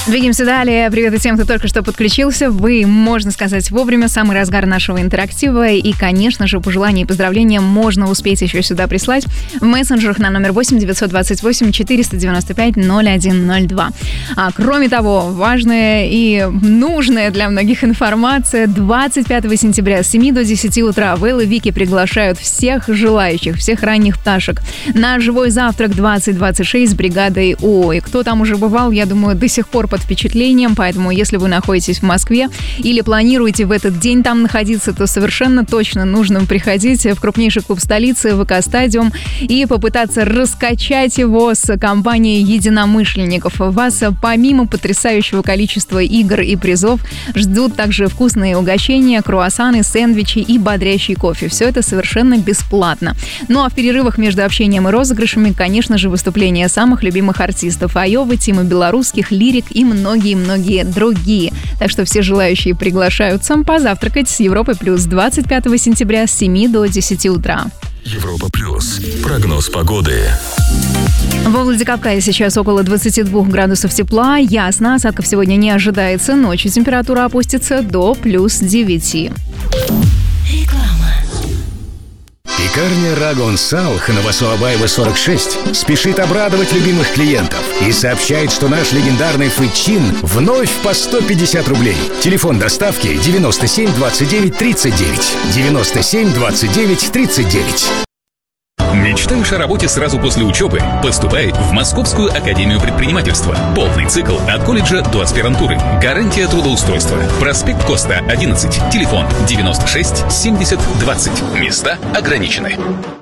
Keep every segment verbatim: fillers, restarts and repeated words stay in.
Двигаемся далее. Привет и всем, кто только что подключился. Вы, можно сказать, вовремя, самый разгар нашего интерактива. И, конечно же, пожелания и поздравления можно успеть еще сюда прислать в мессенджерах на номер восемь девятьсот двадцать восемь четыреста девяносто пять ноль один ноль два. А кроме того, важная и нужная для многих информация. двадцать пятого сентября с семи до десяти утра Вэл и Вики приглашают всех желающих, всех ранних пташек на живой завтрак двадцать двадцать шесть с бригадой О. И кто там уже бывал, я думаю, до сих пор под впечатлением, поэтому если вы находитесь в Москве или планируете в этот день там находиться, то совершенно точно нужно приходить в крупнейший клуб столицы ВК-стадиум и попытаться раскачать его с компанией единомышленников. Вас помимо потрясающего количества игр и призов ждут также вкусные угощения, круассаны, сэндвичи и бодрящий кофе. Все это совершенно бесплатно. Ну а в перерывах между общением и розыгрышами, конечно же, выступления самых любимых артистов Айовы, Тима Белорусских, Лирик и многие-многие другие. Так что все желающие приглашаются позавтракать с Европой Плюс двадцать пятого сентября с семи до десяти утра. Европа Плюс. Прогноз погоды. Во Владикавказе сейчас около двадцати двух градусов тепла. Ясно, осадков сегодня не ожидается. Ночью температура опустится до плюс девяти. Реклама. Пекарня Рагон Салх на Васуабаева сорок шесть спешит обрадовать любимых клиентов и сообщает, что наш легендарный фычин вновь по сто пятьдесят рублей. Телефон доставки девяносто семь двадцать девять тридцать девять. девяносто семь двадцать девять тридцать девять. Мечтаешь о работе сразу после учебы? Поступай в Московскую академию предпринимательства. Полный цикл от колледжа до аспирантуры. Гарантия трудоустройства. Проспект Коста, одиннадцать. Телефон девяносто шесть семьдесят двадцать. Места ограничены.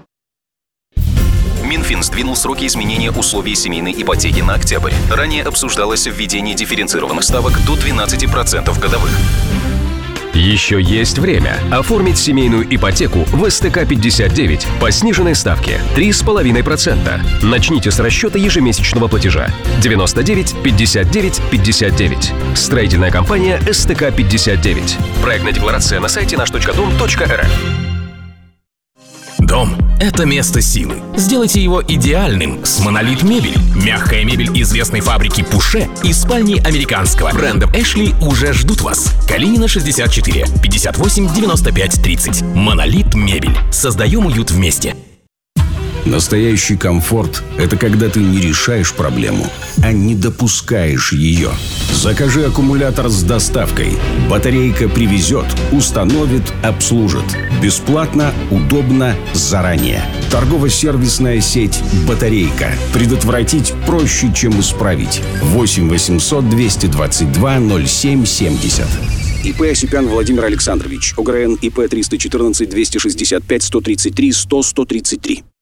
Минфин сдвинул сроки изменения условий семейной ипотеки на октябрь. Ранее обсуждалось введение дифференцированных ставок до двенадцати процентов годовых. Еще есть время оформить семейную ипотеку в эс тэ ка пятьдесят девять по сниженной ставке три с половиной процента. Начните с расчета ежемесячного платежа девяносто девять пятьдесят девять пятьдесят девять. Строительная компания эс тэ ка пятьдесят девять. Проектная декларация на сайте наш точка дом точка эр эф. Дом – это место силы. Сделайте его идеальным с Монолит Мебель. Мягкая мебель известной фабрики Пуше и спальни американского бренда Эшли уже ждут вас. Калинина шестьдесят четыре, пятьдесят восемь девяносто пять тридцать. Монолит Мебель. Создаем уют вместе. Настоящий комфорт – это когда ты не решаешь проблему, а не допускаешь ее. Закажи аккумулятор с доставкой. Батарейка привезет, установит, обслужит. Бесплатно, удобно, заранее. Торгово-сервисная сеть «Батарейка». Предотвратить проще, чем исправить. восемь восемьсот двести двадцать два ноль семь семьдесят. ИП Осипян Владимир Александрович. ОГРН ИП триста четырнадцать двести шестьдесят пять сто тридцать три сто сто тридцать три.